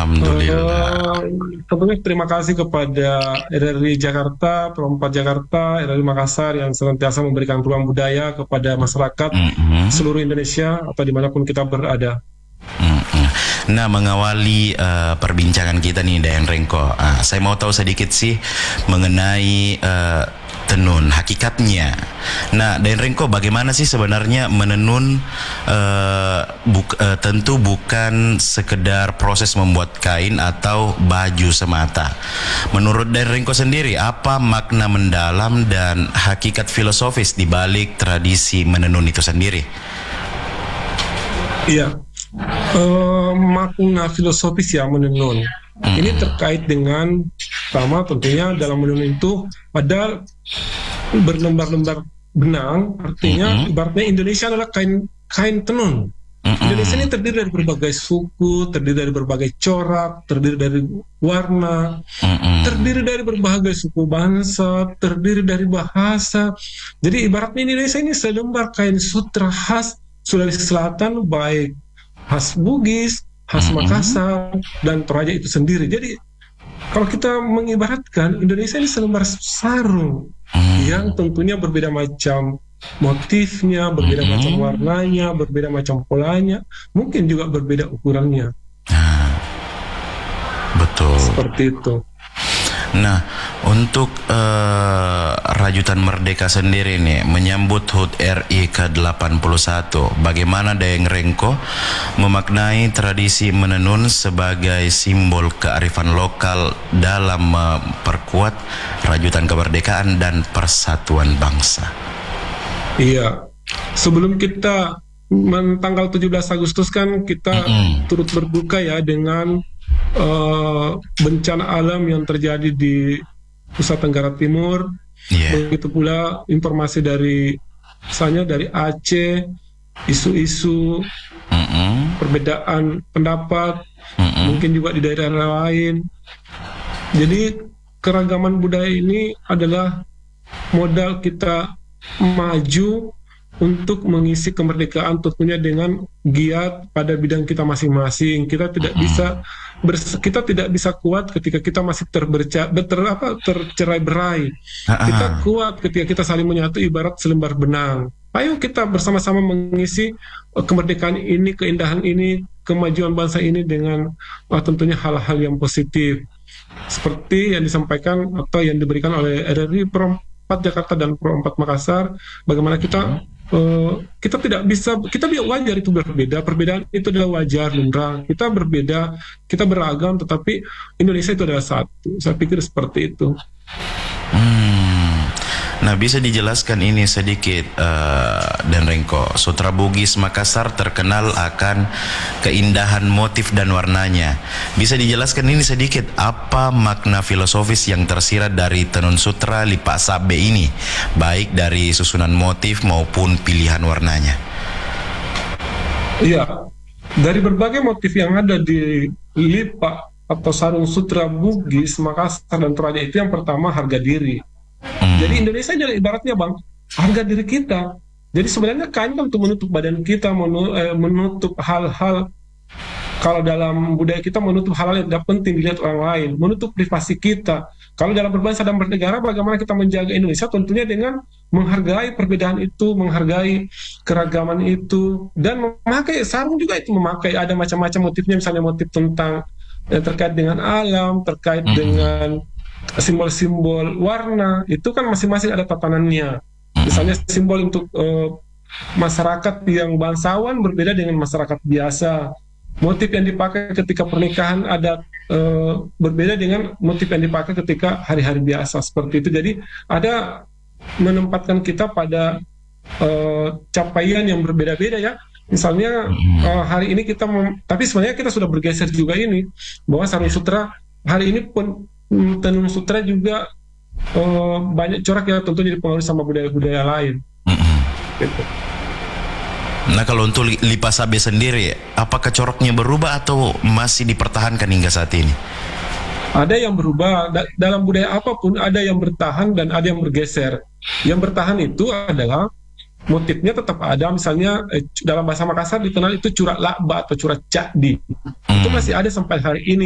Alhamdulillah. Tentunya terima kasih kepada RRI Jakarta, Perempat Jakarta, RRI Makassar yang senantiasa memberikan ruang budaya kepada masyarakat Mm-mm. seluruh Indonesia atau dimanapun kita berada. Mm-mm. Nah, mengawali perbincangan kita nih, Daeng Rengko, saya mau tahu sedikit sih mengenai tenun, hakikatnya. Nah, Daeng Rengko, bagaimana sih sebenarnya menenun? Tentu bukan sekedar proses membuat kain atau baju semata. Menurut Daeng Rengko sendiri, apa makna mendalam dan hakikat filosofis di balik tradisi menenun itu sendiri? Iya, makna filosofis ya menenun. Ini terkait dengan pertama tentunya dalam menenun itu ada berlembar-lembar benang, artinya ibaratnya Indonesia adalah kain tenun. Indonesia ini terdiri dari berbagai suku, terdiri dari berbagai corak, terdiri dari warna, terdiri dari berbagai suku bangsa, terdiri dari bahasa. Jadi ibaratnya Indonesia ini selembar kain sutra khas Sulawesi Selatan, baik khas Bugis, khas Makassar, dan Toraja itu sendiri. Jadi kalau kita mengibaratkan Indonesia ini selembar sarung yang tentunya berbeda macam motifnya, berbeda macam warnanya, berbeda macam polanya, mungkin juga berbeda ukurannya. Betul. Seperti itu. Nah, untuk Rajutan Merdeka sendiri nih, menyambut HUT RI ke-81, bagaimana Daeng Rengko memaknai tradisi menenun sebagai simbol kearifan lokal dalam memperkuat Rajutan Kemerdekaan dan persatuan bangsa? Iya, sebelum kita tanggal 17 Agustus kan kita turut berduka ya dengan bencana alam yang terjadi di Nusa Tenggara Timur. Begitu pula informasi dari misalnya dari Aceh, isu-isu perbedaan pendapat, mungkin juga di daerah lain. Jadi keragaman budaya ini adalah modal kita maju untuk mengisi kemerdekaan, tentunya dengan giat pada bidang kita masing-masing. Kita tidak bisa kuat ketika kita masih tercerai-berai. Kita kuat ketika kita saling menyatu ibarat selembar benang. Ayo kita bersama-sama mengisi kemerdekaan ini, keindahan ini, kemajuan bangsa ini dengan tentunya hal-hal yang positif. Seperti yang disampaikan atau yang diberikan oleh RRI Perempat Jakarta dan Perempat Makassar, bagaimana kita tidak bisa, kita wajar itu berbeda, perbedaan itu adalah wajar, lumrah. Kita berbeda, kita beragam, tetapi Indonesia itu adalah satu. Saya pikir seperti itu. Nah, bisa dijelaskan ini sedikit, Dan Rengko. Sutra Bugis Makassar terkenal akan keindahan motif dan warnanya. Bisa dijelaskan ini sedikit, apa makna filosofis yang tersirat dari tenun sutra Lipa Sabe ini, baik dari susunan motif maupun pilihan warnanya? Iya, dari berbagai motif yang ada di lipa atau sarung sutra Bugis Makassar dan Toraja itu, yang pertama harga diri. Jadi Indonesia jadi ibaratnya bang, harga diri kita. Jadi sebenarnya kain kan untuk menutup badan kita, menutup hal-hal. Kalau dalam budaya kita menutup hal-hal yang tidak penting dilihat orang lain, menutup privasi kita. Kalau dalam berbangsa dan bernegara, bagaimana kita menjaga Indonesia? Tentunya dengan menghargai perbedaan itu, menghargai keragaman itu, dan memakai sarung juga itu memakai ada macam-macam motifnya, misalnya motif tentang terkait dengan alam, terkait dengan simbol-simbol warna, itu kan masing-masing ada tatanannya. Misalnya simbol untuk masyarakat yang bangsawan berbeda dengan masyarakat biasa. Motif yang dipakai ketika pernikahan ada berbeda dengan motif yang dipakai ketika hari-hari biasa, seperti itu. Jadi ada menempatkan kita pada capaian yang berbeda-beda ya. Misalnya hari ini kita tapi sebenarnya kita sudah bergeser juga ini, bahwa sarung sutra hari ini pun tenun sutra juga banyak corak yang tentunya dipengaruhi sama budaya-budaya lain. Gitu. Nah, kalau untuk Lipa Sabe sendiri, apakah coraknya berubah atau masih dipertahankan hingga saat ini? Ada yang berubah, dalam budaya apapun ada yang bertahan dan ada yang bergeser. Yang bertahan itu adalah motifnya tetap ada, misalnya dalam bahasa Makassar dikenal itu curak lakba atau curak cakdi. Itu masih ada sampai hari ini.